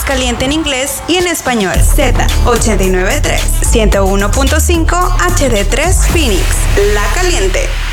Caliente en inglés y en español. Z89.3, 101.5 HD3 Phoenix. La Caliente.